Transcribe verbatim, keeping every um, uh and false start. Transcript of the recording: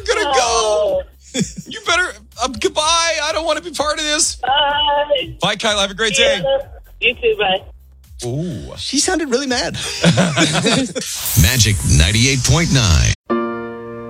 going to Oh. go. You better, uh, goodbye. I don't want to be part of this. Bye. Bye, Kyla. Have a great day. You too, bye. Ooh. She sounded really mad. Magic ninety-eight point nine.